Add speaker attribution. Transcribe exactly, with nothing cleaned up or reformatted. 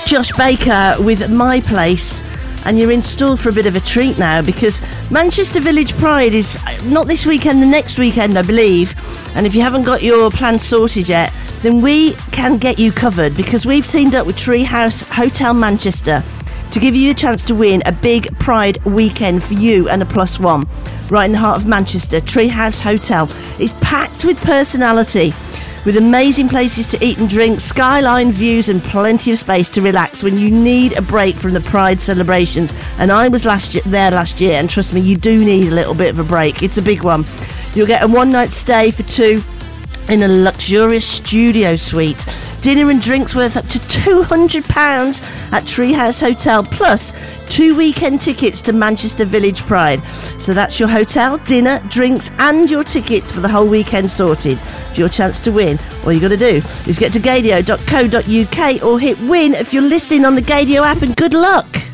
Speaker 1: Josh Baker with My Place, and you're in store for a bit of a treat now, because Manchester Village Pride is not this weekend, the next weekend, I believe. And if you haven't got your plans sorted yet, then we can get you covered, because we've teamed up with Treehouse Hotel Manchester to give you a chance to win a big Pride weekend for you and a plus one right in the heart of Manchester. Treehouse Hotel is packed with personality, with amazing places to eat and drink, skyline views, and plenty of space to relax when you need a break from the Pride celebrations. And I was last year, there last year, and trust me, you do need a little bit of a break. It's a big one. You'll get a one-night stay for two in a luxurious studio suite. Dinner and drinks worth up to two hundred pounds at Treehouse Hotel, plus two weekend tickets to Manchester Village Pride. So that's your hotel, dinner, drinks, and your tickets for the whole weekend sorted. For your chance to win, all you got to do is get to gadio dot co dot uk or hit win if you're listening on the Gadio app, and good luck.